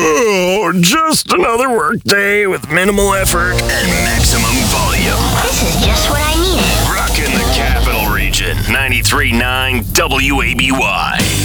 Oh, just another workday with minimal effort and maximum volume. This is just what I needed. Rockin' the Capital Region, 93.9 WABY.